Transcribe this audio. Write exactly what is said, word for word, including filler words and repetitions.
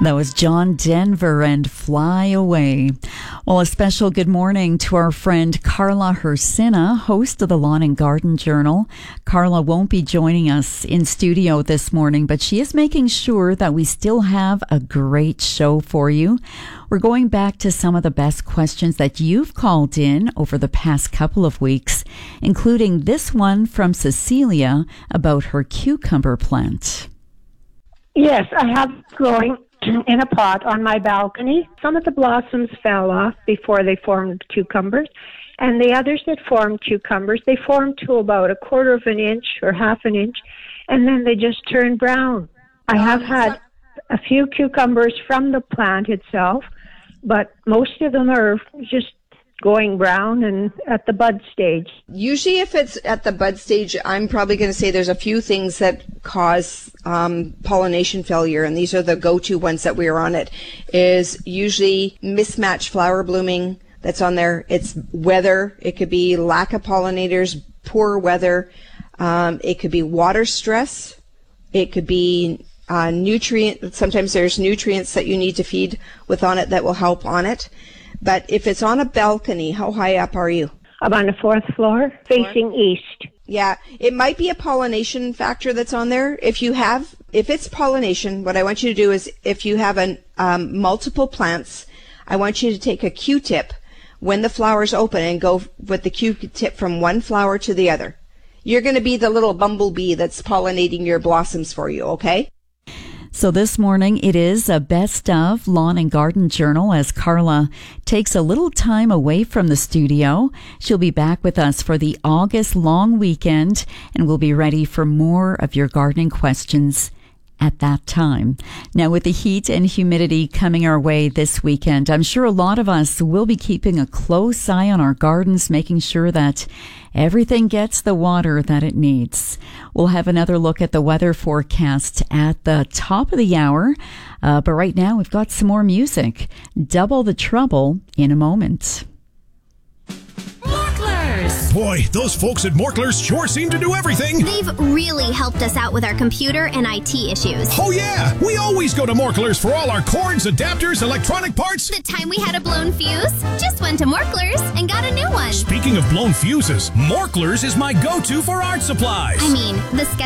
That was John Denver and Fly Away. Well, a special good morning to our friend Carla Hersina, host of the Lawn and Garden Journal. Carla won't be joining us in studio this morning, but she is making sure that we still have a great show for you. We're going back to some of the best questions that you've called in over the past couple of weeks, including this one from Cecilia about her cucumber plant. Yes, I have growing in a pot on my balcony. Some of the blossoms fell off before they formed cucumbers, and the others that formed cucumbers, they formed to about a quarter of an inch or half an inch, and then they just turned brown. I have had a few cucumbers from the plant itself, but most of them are just going brown and at the bud stage. Usually if it's at the bud stage, I'm probably going to say there's a few things that cause um, pollination failure, and these are the go-to ones that we're on it, is usually mismatched flower blooming that's on there. It's weather. It could be lack of pollinators, poor weather. Um, it could be water stress. It could be uh, nutrient. Sometimes there's nutrients that you need to feed with on it that will help on it. But if it's on a balcony, how high up are you? I'm on the fourth floor, facing east. Yeah, it might be a pollination factor that's on there. If you have, if it's pollination, what I want you to do is, if you have an, um, multiple plants, I want you to take a Q-tip when the flowers open and go with the Q-tip from one flower to the other. You're going to be the little bumblebee that's pollinating your blossoms for you, okay? So this morning it is a best of Lawn and Garden Journal as Carla takes a little time away from the studio. She'll be back with us for the August long weekend, and we'll be ready for more of your gardening questions at that time. Now, with the heat and humidity coming our way this weekend, I'm sure a lot of us will be keeping a close eye on our gardens, making sure that everything gets the water that it needs. We'll have another look at the weather forecast at the top of the hour. Uh, but right now, we've got some more music. Double the Trouble in a moment. Boy, those folks at Morklers sure seem to do everything. They've really helped us out with our computer and I T issues. Oh yeah, we always go to Morklers for all our cords, adapters, electronic parts. The time we had a blown fuse, just went to Morklers and got a new one. Speaking of blown fuses, Morklers is my go-to for art supplies. I mean, the